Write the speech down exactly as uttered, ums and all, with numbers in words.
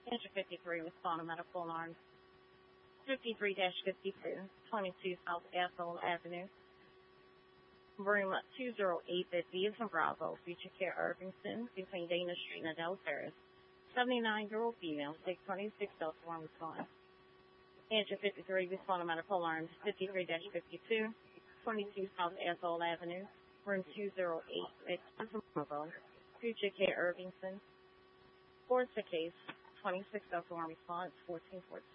Engine fifty-three, respond to medical alarm. fifty-three fifty-two, twenty-two South Ethel Avenue. Room two oh eight fifty is in Bravo, Future Care Irvington, between Dana Street and Adele Terrace. seventy-nine-year-old female, six twenty-six Delta one response. Engine fifty-three, respond to medical alarms. fifty-three fifty-two, twenty-two South Ethel Avenue. Room two oh eight is in Bravo, Future Care Irvington. Forza case, twenty-six Delta one response, fourteen fourteen.